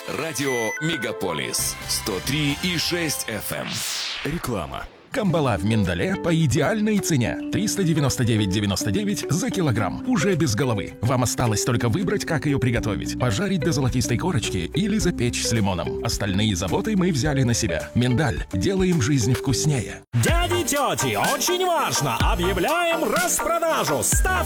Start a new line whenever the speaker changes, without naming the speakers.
Радио Мегаполис 103,6 FM.
Реклама. Камбала в миндале по идеальной цене. 399,99 за килограмм. Уже без головы. Вам осталось только выбрать, как ее приготовить. Пожарить до золотистой корочки или запечь с лимоном. Остальные заботы мы взяли на себя. Миндаль. Делаем жизнь вкуснее.
Дяди, тети, очень важно! Объявляем распродажу! Ставь